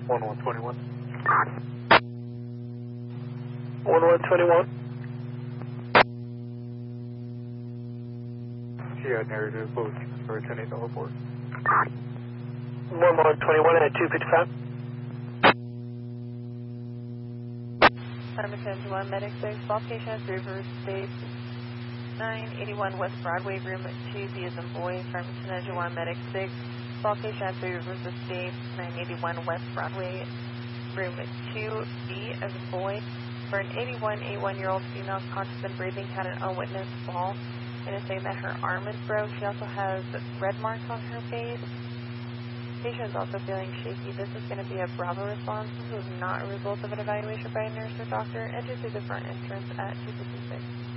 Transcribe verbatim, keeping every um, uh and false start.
one one twenty-one. one one twenty-one. Yeah, narrative, both for ten eight double four. one one twenty-one at two fifty-five. Pharmacist one, Medic six, all patients, River State nine eighty-one West Broadway, room two B as in boy. Pharmacist one, Medic six, all patients, River State nine eighty-one West Broadway, room two B as in boy. For an eighty-one, eighty-one-year-old female conscious and breathing, had an unwitnessed fall. And is saying that her arm is broke. She also has red marks on her face. Patient is also feeling shaky. This is going to be a Bravo response. This is not a result of an evaluation by a nurse or doctor. Enter through the front entrance at two fifty-six.